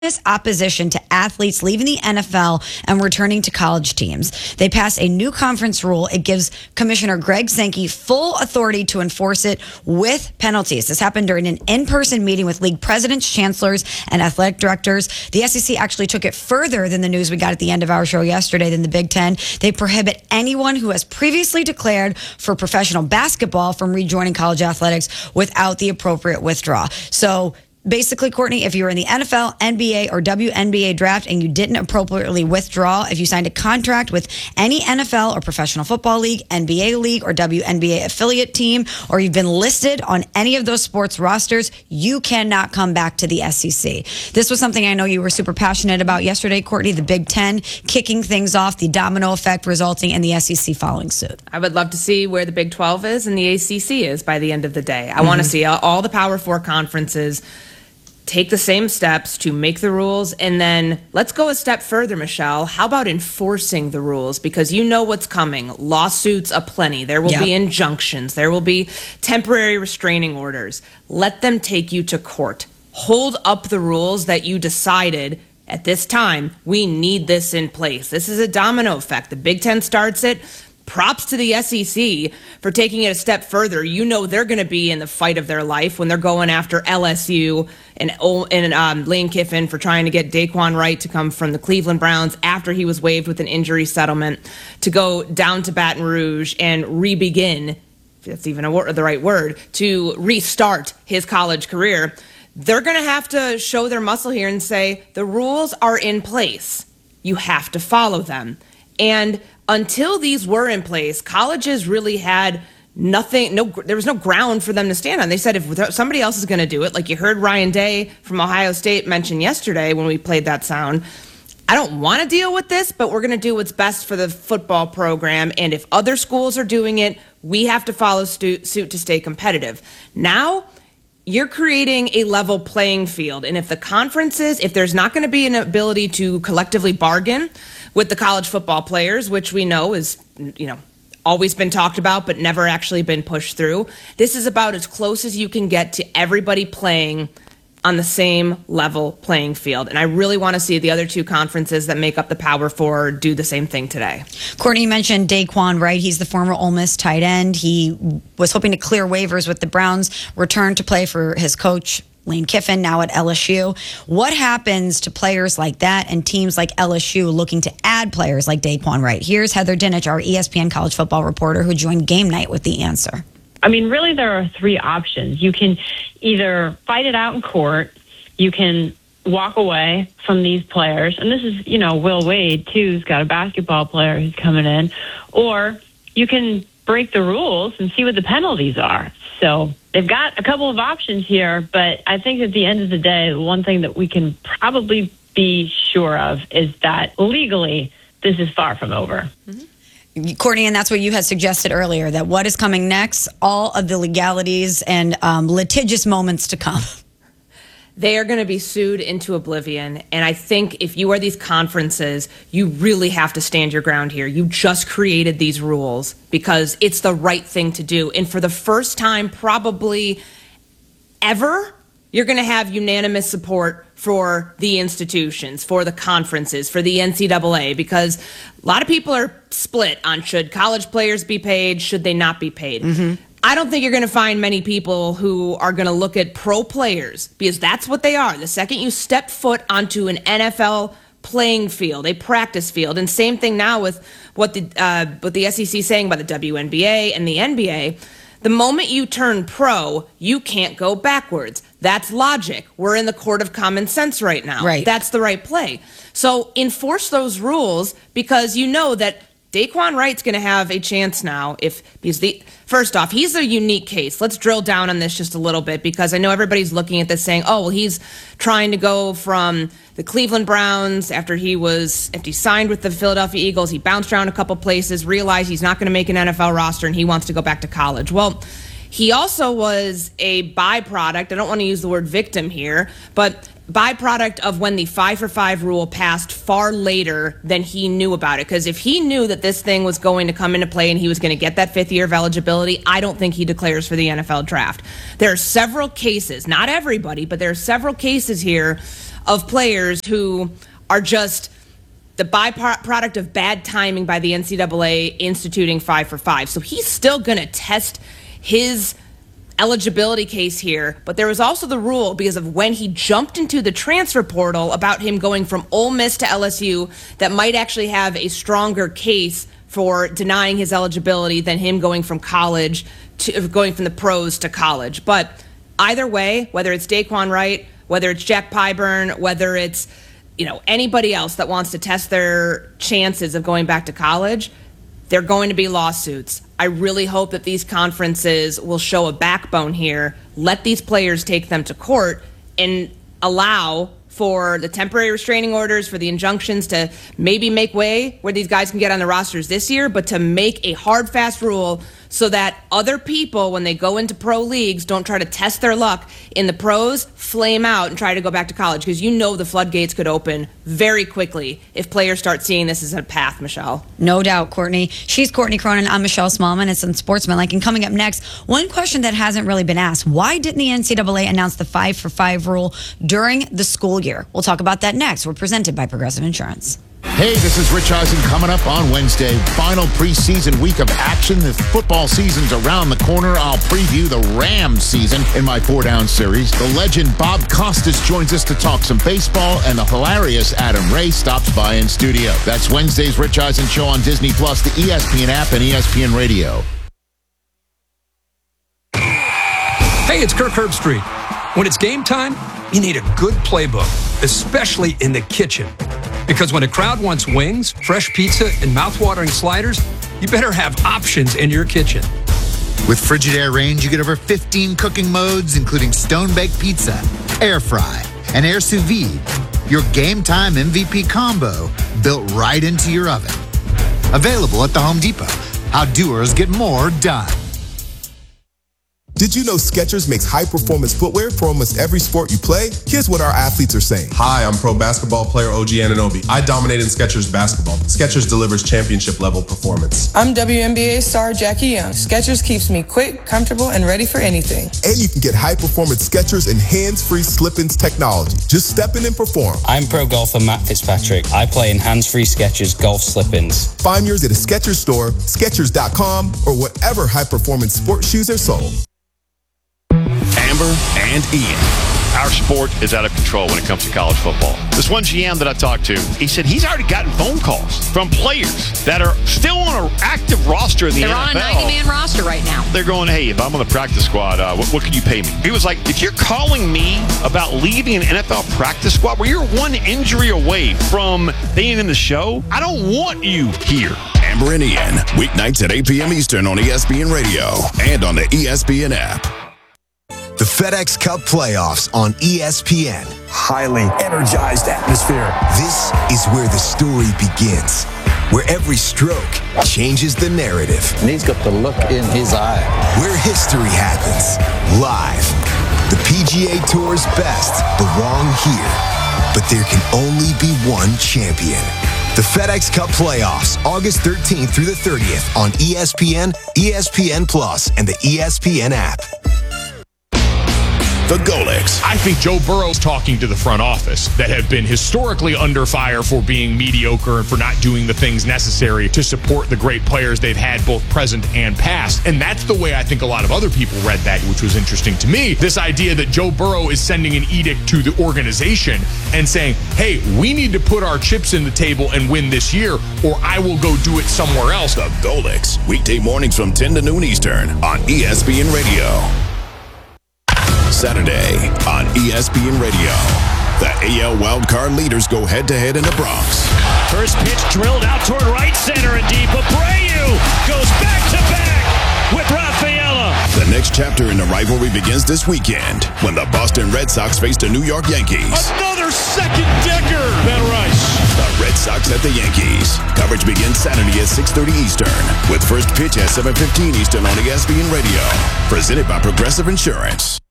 opposition to athletes leaving the NFL and returning to college teams. They passed a new conference rule. It gives Commissioner Greg Sankey full authority to enforce it with penalties. This happened during an in-person meeting with league presidents, chancellors, and athletic directors. The SEC actually took it further than the news we got at the end of our show yesterday than the Big Ten. They prohibit anyone who has previously declared for professional basketball from rejoining college athletics without the appropriate withdrawal. So basically, Courtney, if you were in the NFL, NBA, or WNBA draft and you didn't appropriately withdraw, if you signed a contract with any NFL or professional football league, NBA league, or WNBA affiliate team, or you've been listed on any of those sports rosters, you cannot come back to the SEC. This was something I know you were super passionate about yesterday, Courtney, the Big Ten kicking things off, the domino effect resulting in the SEC following suit. I would love to see where the Big 12 is and the ACC is by the end of the day. I want to see all the Power Four conferences take the same steps to make the rules. And then let's go a step further, Michelle. How about enforcing the rules? Because you know what's coming. Lawsuits aplenty. There will be injunctions. There will be temporary restraining orders. Let them take you to court. Hold up the rules that you decided at this time. We need this in place. This is a domino effect. The Big Ten starts it. Props to the SEC for taking it a step further. You know they're going to be in the fight of their life when they're going after LSU and Lane Kiffin for trying to get Daquan Wright to come from the Cleveland Browns after he was waived with an injury settlement to go down to Baton Rouge and re-begin, if that's even the right word, to restart his college career. They're going to have to show their muscle here and say, the rules are in place. You have to follow them. And until these were in place, colleges really had nothing. There was no ground for them to stand on. They said if somebody else is going to do it, like you heard Ryan Day from Ohio State mention yesterday when we played that sound, I don't want to deal with this, but we're going to do what's best for the football program. And if other schools are doing it, we have to follow suit to stay competitive. Now, you're creating a level playing field. And if the conferences, if there's not going to be an ability to collectively bargain with the college football players, which we know is, always been talked about, but never actually been pushed through, this is about as close as you can get to everybody playing on the same level playing field. And I really want to see the other two conferences that make up the Power Four do the same thing today. Courtney mentioned Daquan Wright. He's the former Ole Miss tight end. He was hoping to clear waivers with the Browns, return to play for his coach, Lane Kiffin, now at LSU. What happens to players like that and teams like LSU looking to add players like Daquan Wright? Here's Heather Dinich, our ESPN college football reporter, who joined Game Night with the answer. I mean, really, there are three options. You can either fight it out in court, you can walk away from these players, and this is, Will Wade, too, who's got a basketball player who's coming in, or you can break the rules and see what the penalties are. So they've got a couple of options here, but I think at the end of the day, one thing that we can probably be sure of is that legally, this is far from over. Mm-hmm. Courtney, and that's what you had suggested earlier, that what is coming next, all of the legalities and litigious moments to come. They are going to be sued into oblivion. And I think if you are these conferences, you really have to stand your ground here. You just created these rules because it's the right thing to do. And for the first time probably ever, you're going to have unanimous support for the institutions, for the conferences, for the NCAA, because a lot of people are split on should college players be paid, should they not be paid. Mm-hmm. I don't think you're going to find many people who are going to look at pro players, because that's what they are. The second you step foot onto an NFL playing field, a practice field, and same thing now with what the SEC is saying about the WNBA and the NBA, the moment you turn pro, you can't go backwards. That's logic. We're in the court of common sense right now. Right. That's the right play. So enforce those rules, because you know that Daquan Wright's going to have a chance now. First off, he's a unique case. Let's drill down on this just a little bit, because I know everybody's looking at this saying, oh, well, he's trying to go from the Cleveland Browns after he signed with the Philadelphia Eagles. He bounced around a couple places, realized he's not going to make an NFL roster, and he wants to go back to college. Well, he also was a byproduct. I don't want to use the word victim here, but byproduct of when the 5-for-5 rule passed far later than he knew about it. Because if he knew that this thing was going to come into play and he was going to get that fifth year of eligibility, I don't think he declares for the NFL draft. There are several cases, not everybody, but there are several cases here of players who are just the byproduct of bad timing by the NCAA instituting 5 for 5. So he's still going to test his eligibility case here, but there was also the rule because of when he jumped into the transfer portal about him going from Ole Miss to LSU that might actually have a stronger case for denying his eligibility than him going from college to going from the pros to college. But either way, whether it's Daquan Wright, whether it's Jack Pyburn, whether it's anybody else that wants to test their chances of going back to college, they're going to be lawsuits. I really hope that these conferences will show a backbone here, let these players take them to court, and allow for the temporary restraining orders, for the injunctions to maybe make way where these guys can get on the rosters this year, but to make a hard, fast rule so that other people, when they go into pro leagues, don't try to test their luck in the pros, flame out, and try to go back to college. Because the floodgates could open very quickly if players start seeing this as a path, Michelle. No doubt, Courtney. She's Courtney Cronin. I'm Michelle Smallman. It's Unsportsmanlike. And coming up next, one question that hasn't really been asked. Why didn't the NCAA announce the 5 for 5 rule during the school year? We'll talk about that next. We're presented by Progressive Insurance. Hey, this is Rich Eisen coming up on Wednesday. Final preseason week of action. The football season's around the corner. I'll preview the Rams season in my 4-Down series. The legend Bob Costas joins us to talk some baseball, and the hilarious Adam Ray stops by in studio. That's Wednesday's Rich Eisen Show on Disney+, the ESPN app, and ESPN Radio. Hey, it's Kirk Herbstreit. When it's game time, you need a good playbook, especially in the kitchen. Because when a crowd wants wings, fresh pizza, and mouthwatering sliders, you better have options in your kitchen. With Frigidaire Range, you get over 15 cooking modes, including stone-baked pizza, air fry, and air sous vide. Your game time MVP combo built right into your oven. Available at the Home Depot. How doers get more done. Did you know Skechers makes high-performance footwear for almost every sport you play? Here's what our athletes are saying. Hi, I'm pro basketball player OG Anunoby. I dominate in Skechers basketball. Skechers delivers championship-level performance. I'm WNBA star Jackie Young. Skechers keeps me quick, comfortable, and ready for anything. And you can get high-performance Skechers and hands-free slip-ins technology. Just step in and perform. I'm pro golfer Matt Fitzpatrick. I play in hands-free Skechers golf slip-ins. Find yours at a Skechers store, Skechers.com, or whatever high-performance sports shoes are sold. Amber and Ian. Our sport is out of control when it comes to college football. This one GM that I talked to, he said he's already gotten phone calls from players that are still on an active roster in the NFL. They're on a 90-man roster right now. They're going, hey, if I'm on the practice squad, what can you pay me? He was like, if you're calling me about leaving an NFL practice squad where you're one injury away from being in the show, I don't want you here. Amber and Ian, weeknights at 8 p.m. Eastern on ESPN Radio and on the ESPN app. The FedEx Cup playoffs on ESPN. Highly energized atmosphere. This is where the story begins, where every stroke changes the narrative. And he's got the look in his eye. Where history happens, live. The PGA Tour's best belong here, but there can only be one champion. The FedEx Cup playoffs, August 13th through the 30th on ESPN, ESPN Plus, and the ESPN app. The Golics. I think Joe Burrow's talking to the front office that have been historically under fire for being mediocre and for not doing the things necessary to support the great players they've had both present and past. And that's the way I think a lot of other people read that, which was interesting to me. This idea that Joe Burrow is sending an edict to the organization and saying, hey, we need to put our chips in the table and win this year, or I will go do it somewhere else. The Golics. Weekday mornings from 10 to noon Eastern on ESPN Radio. Saturday on ESPN Radio. The AL wildcard leaders go head-to-head in the Bronx. First pitch drilled out toward right center and deep. Abreu goes back-to-back with Rafaela. The next chapter in the rivalry begins this weekend when the Boston Red Sox face the New York Yankees. Another second-decker. Ben Rice. The Red Sox at the Yankees. Coverage begins Saturday at 6:30 Eastern with first pitch at 7:15 Eastern on ESPN Radio. Presented by Progressive Insurance.